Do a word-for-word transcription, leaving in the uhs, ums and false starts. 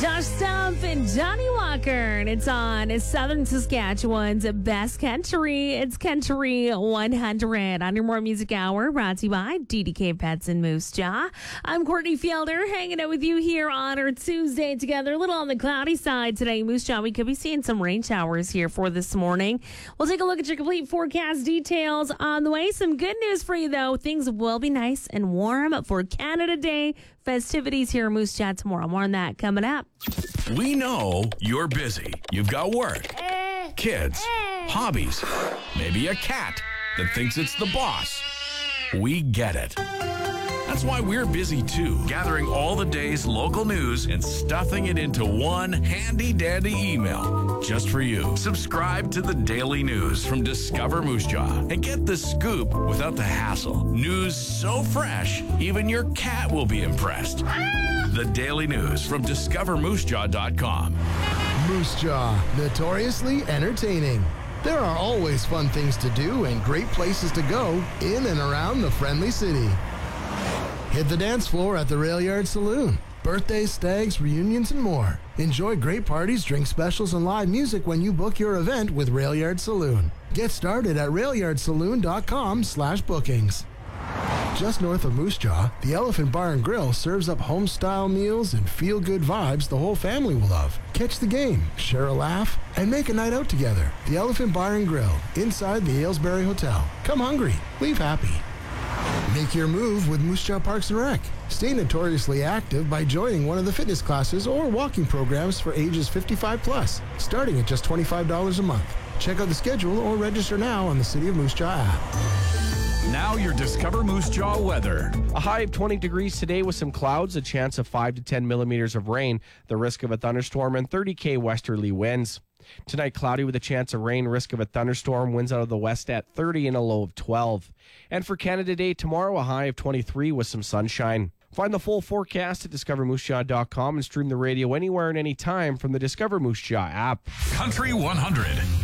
Josh Stump and Johnny Walker, and it's on Southern Saskatchewan's best country. It's Country one hundred on your More Music Hour, brought to you by D D K Pets and Moose Jaw. I'm Courtney Fielder, hanging out with you here on our Tuesday together. A little on the cloudy side today, Moose Jaw. We could be seeing some rain showers here for this morning. We'll take a look at your complete forecast details on the way. Some good news for you, though. Things will be nice and warm for Canada Day festivities here in Moose Jaw tomorrow. More on that coming up. We know you're busy. You've got work, kids, hobbies, maybe a cat that thinks it's the boss. We get it. That's why we're busy too, gathering all the day's local news and stuffing it into one handy-dandy email just for you. Subscribe to the Daily News from Discover Moose Jaw and get the scoop without the hassle. News so fresh, even your cat will be impressed. The Daily News from discover moose jaw dot com. Moose Jaw, notoriously entertaining. There are always fun things to do and great places to go in and around the friendly city. Hit the dance floor at the Rail Yard Saloon. Birthdays, stags, reunions, and more. Enjoy great parties, drink specials, and live music when you book your event with Rail Yard Saloon. Get started at rail yard saloon dot com slash bookings. Just north of Moose Jaw, the Elephant Bar and Grill serves up home-style meals and feel-good vibes the whole family will love. Catch the game, share a laugh, and make a night out together. The Elephant Bar and Grill, inside the Aylesbury Hotel. Come hungry, leave happy. Make your move with Moose Jaw Parks and Rec. Stay notoriously active by joining one of the fitness classes or walking programs for ages fifty-five plus, starting at just twenty-five dollars a month. Check out the schedule or register now on the City of Moose Jaw app. Now your Discover Moose Jaw weather. A high of twenty degrees today with some clouds, a chance of five to ten millimeters of rain, the risk of a thunderstorm, and thirty K westerly winds. Tonight, cloudy with a chance of rain, risk of a thunderstorm, winds out of the west at thirty and a low of twelve. And for Canada Day tomorrow, a high of twenty-three with some sunshine. Find the full forecast at discover moose jaw dot com and stream the radio anywhere and anytime from the Discover Moose Jaw app. Country one hundred.